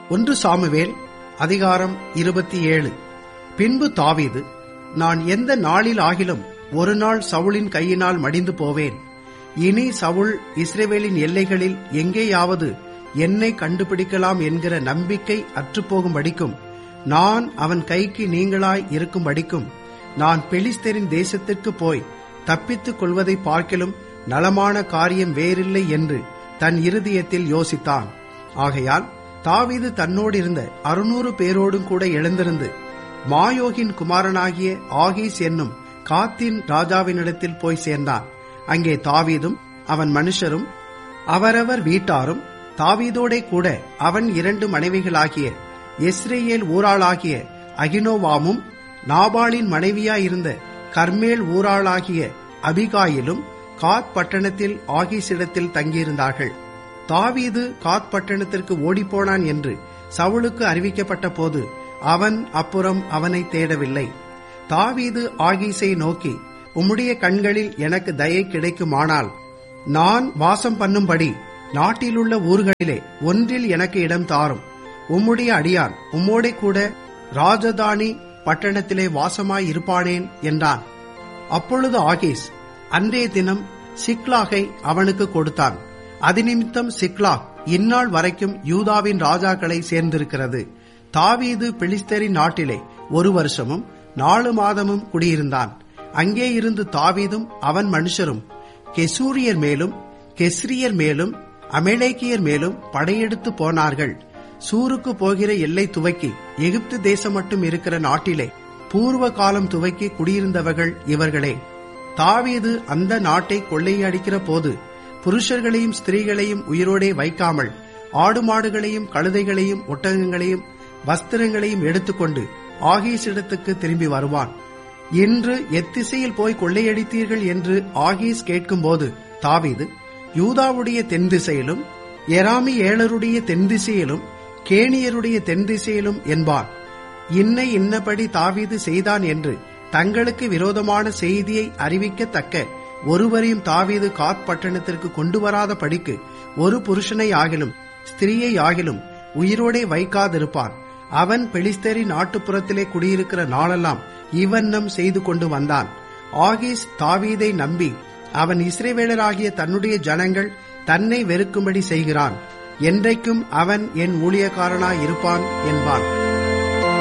1 Samuel அதிகாரம் 27. பின்பு தாவீது, நான் எந்த நாளில் ஆகிலும் ஒரு நாள் சவுலின் கையினால் மடிந்து போவேன். இனி சவுல் இஸ்ரவேலின் எல்லைகளில் எங்கேயாவது என்னை கண்டுபிடிக்கலாம் என்கிற நம்பிக்கை அற்றுப்போகும்படிக்கும், நான் அவன் கைக்கு நீங்களாய் இருக்கும்படிக்கும், நான் பெலிஸ்தரின் தேசத்திற்கு போய் தப்பித்துக் கொள்வதை பார்க்கிலும் நலமான காரியம் வேறில்லை என்று தன் இருதயத்தில் யோசித்தான். ஆகையால் தாவீது தன்னோடு இருந்த 600 பேரோடும் கூட எழுந்திருந்து மாயோகின் குமாரனாகிய ஆகீஸ் என்னும் காத்தின் ராஜாவினிடத்தில் போய் சேர்ந்தான். அங்கே தாவீதும் அவன் மனுஷரும் அவரவர் வீட்டாரும், தாவீதோடே கூட அவன் 2 மனைவிகளாகிய எஸ்ரேல் ஊராளாகிய அகினோவாமும் நாபாலின் மனைவியாயிருந்த கர்மேல் ஊராளாகிய அபிகாயிலும் காத் பட்டணத்தில் ஆகீசிடத்தில் தங்கியிருந்தார்கள். தாவீது காத் பட்டணத்திற்கு ஓடிப்போனான் என்று சவுலுக்கு அறிவிக்கப்பட்ட போது அவன் அப்புறம் அவனை தேடவில்லை. தாவீது ஆகீஸை நோக்கி, உம்முடைய கண்களில் எனக்கு தயை கிடைக்குமானால் நான் வாசம் பண்ணும்படி நாட்டிலுள்ள ஊர்களிலே ஒன்றில் எனக்கு இடம் தாரும். உம்முடைய அடியான் உம்மோடே கூட ராஜதானி பட்டணத்திலே வாசமாயிருப்பானேன் என்றான். அப்பொழுது ஆகீஸ் அன்றைய தினம் சிக்லாகை அவனுக்கு கொடுத்தான். அதிநிமித்தம் சிக்லாக் இந்நாள் வரைக்கும் யூதாவின் ராஜாக்களை சேர்ந்திருக்கிறது. தாவீது பெலிஸ்தரின் நாட்டிலே 1 வருஷமும் 4 மாதமும் குடியிருந்தான். அங்கே இருந்து தாவீதும் அவன் மனுஷரும் கெசூரியர் மேலும் கெஸ்ரியர் மேலும் அமலேக்கியர் மேலும் படையெடுத்து போனார்கள். சூருக்கு போகிற எல்லை துவக்கி எகிப்து தேசம் மட்டும் இருக்கிற நாட்டிலே பூர்வ காலம் துவக்கி குடியிருந்தவர்கள் இவர்களே. தாவீது அந்த நாட்டை கொள்ளையடிக்கிற போது புருஷர்களையும் ஸ்திரீகளையும் உயிரோடே வைக்காமல் ஆடு மாடுகளையும் கழுதைகளையும் ஒட்டகங்களையும் வஸ்திரங்களையும் எடுத்துக்கொண்டு ஆகீஸிடத்துக்கு திரும்பி வருவான். இன்று எத்திசையில் போய் கொள்ளையடித்தீர்கள் என்று ஆகீஸ் கேட்கும்போது தாவீது, யூதாவுடைய தென் திசையிலும் எராமியேலருடைய தென் திசையிலும் கேனியருடைய தென் திசையிலும் என்பான். இன்னபடி தாவீது செய்தான் என்று தங்களுக்கு விரோதமான செய்தியை அறிவிக்கத்தக்க ஒருவரையும் தாவீது காத் பட்டணத்திற்கு கொண்டு வராத படிக்கு ஒரு புருஷனை ஆகிலும் ஸ்திரீயை ஆகிலும் உயிரோடே வைக்காதிருப்பான். அவன் பெலிஸ்தரின் நாட்டுப்புறத்திலே குடியிருக்கிற நாளெல்லாம் இவண்ணம் செய்து கொண்டு வந்தான். ஆகீஸ் தாவீதை நம்பி, அவன் இஸ்ரவேலராகிய தன்னுடைய ஜனங்கள் தன்னை வெறுக்கும்படி செய்கிறான், என்றைக்கும் அவன் என் ஊழியக்காரனாயிருப்பான் என்பான்.